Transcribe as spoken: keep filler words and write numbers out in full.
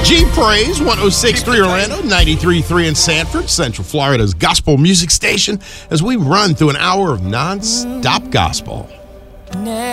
G Praise, one oh six point three Orlando, ninety-three point three in Sanford, Central Florida's gospel music station, as we run through an hour of non-stop gospel.